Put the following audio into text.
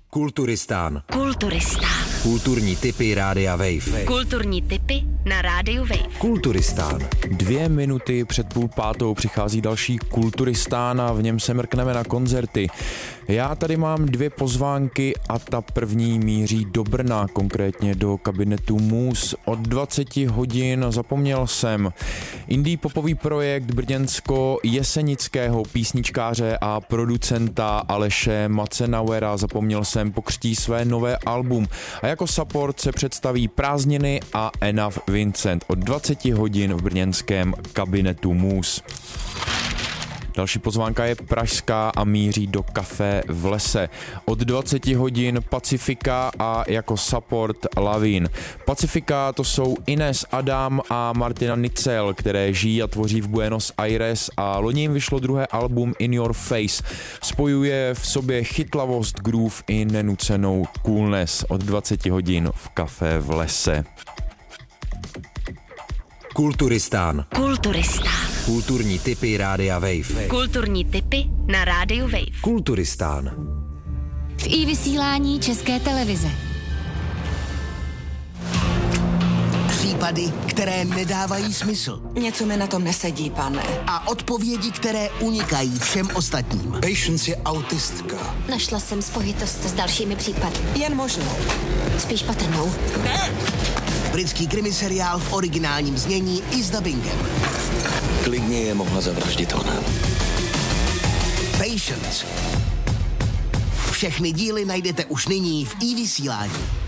Kulturistán. Kulturistán. Kulturní tipy Rádia Wave. Kulturní tipy na Rádiu Wave. Kulturistán. 2 minuty před 4:30 přichází další Kulturistán a v něm se mrkneme na koncerty. Já tady mám 2 pozvánky a ta první míří do Brna, konkrétně do kabinetu Mus. Od 20 hodin zapomněl jsem. Indie popový projekt brněnsko-jesenického písničkáře a producenta Aleše Macenauera Zapomněl jsem pokřtí své nové album a jako support se představí Prázdniny a Enough Vincent od 20 hodin v brněnském kabinetu Mus. Další pozvánka je pražská a míří do Café v lese. Od 20 hodin Pacifika a jako support Lavín. Pacifika to jsou Ines Adam a Martina Nicel, které žijí a tvoří v Buenos Aires a loni jim vyšlo druhé album In Your Face. Spojuje v sobě chytlavost, groove i nenucenou coolness. Od 20 hodin v Café v lese. Kulturistán. Kulturistán. Kulturní tipy Rádia Wave. Kulturní tipy na Rádiu Wave. Kulturistán. V iVysílání České televize. Případy, které nedávají smysl. Něco mi na tom nesedí, pane. A odpovědi, které unikají všem ostatním. Patience je autistka. Našla jsem spojitost s dalšími případy. Jen možnou. Spíš patrnou. Britský krimiseriál v originálním znění i s dubbingem. Klidně je mohla zavraždit ona. Patience. Všechny díly najdete už nyní v iVysílání.